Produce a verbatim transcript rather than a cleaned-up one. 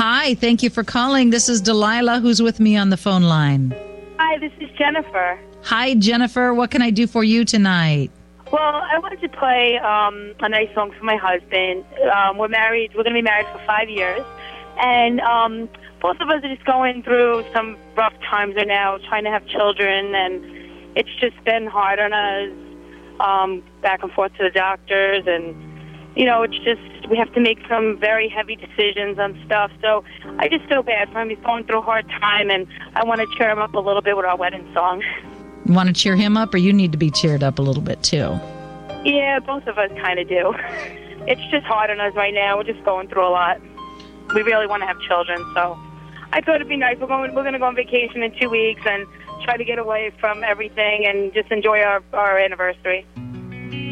Hi, thank you for calling. This is Delilah, who's with me on the phone line. Hi, this is Jennifer. Hi, Jennifer. What can I do for you tonight? Well, I wanted to play um, a nice song for my husband. Um, we're married. We're going to be married for five years. And um, both of us are just going through some rough times right now, trying to have children. And it's just been hard on us, um, back and forth to the doctors. And, you know, it's just, we have to make some very heavy decisions on stuff. So I just feel bad for him. He's going through a hard time, and I want to cheer him up a little bit with our wedding song. You want to cheer him up, or you need to be cheered up a little bit, too? Yeah, both of us kind of do. It's just hard on us right now. We're just going through a lot. We really want to have children, so I thought it'd be nice. We're going, we're going to go on vacation in two weeks and try to get away from everything and just enjoy our, our anniversary.